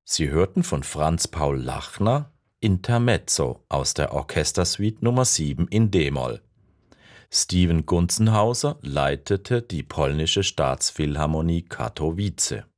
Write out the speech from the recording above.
Sie hörten von Franz Paul Lachner Intermezzo aus der Orchestersuite Nummer 7 in d-Moll. Steven Gunzenhauser leitete die Polnische Staatsphilharmonie Katowice.